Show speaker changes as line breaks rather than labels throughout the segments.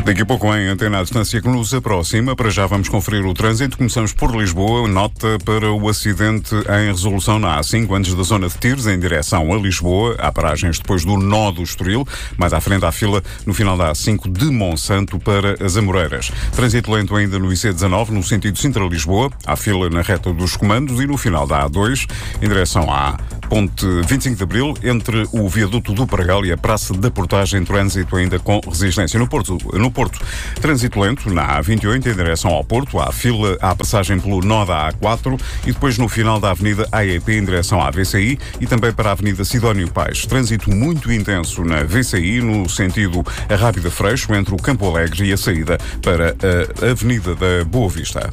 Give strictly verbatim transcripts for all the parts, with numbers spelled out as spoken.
Daqui a pouco em Antena à Distância que nos aproxima. Para já vamos conferir o trânsito. Começamos por Lisboa. Nota para o acidente em resolução na A cinco, antes da zona de Tires, em direção a Lisboa. Há paragens depois do nó do Estoril. Mais à frente há fila no final da A cinco de Monsanto para as Amoreiras. Trânsito lento ainda no I C dezanove, no sentido Sintra-Lisboa. Há fila na reta dos Comandos e no final da A dois, em direção à Ponte vinte e cinco de Abril, entre o viaduto do Pragal e a Praça da Portagem. Trânsito ainda com resistência. No Porto, no Porto, trânsito lento na A vinte e oito, em direção ao Porto. Há fila, há passagem pelo nó da A quatro e depois no final da Avenida A E P, em direção à V C I e também para a Avenida Sidónio Pais. Trânsito muito intenso na V C I, no sentido a Rábida Freixo, entre o Campo Alegre e a saída para a Avenida da Boa Vista.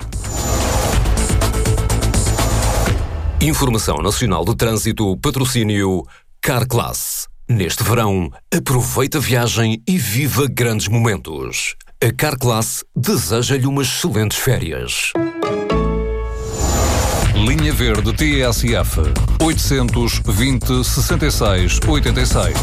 Informação Nacional de Trânsito, patrocínio Carclass. Neste verão, aproveita a viagem e viva grandes momentos. A Carclass deseja-lhe umas excelentes férias.
Linha Verde T S F oitocentos e vinte, sessenta e seis, oitenta e seis.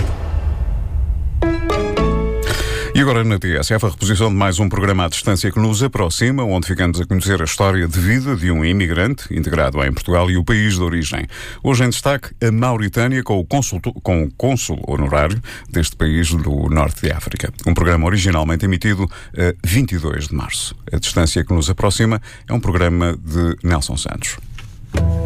E agora na T S F, a reposição de mais um programa à distância que nos aproxima, onde ficamos a conhecer a história de vida de um imigrante integrado em Portugal e o país de origem. Hoje em destaque, a Mauritânia com o, consulto, com o cônsul honorário deste país do norte de África. Um programa originalmente emitido a vinte e dois de março. A distância que nos aproxima é um programa de Nelson Santos.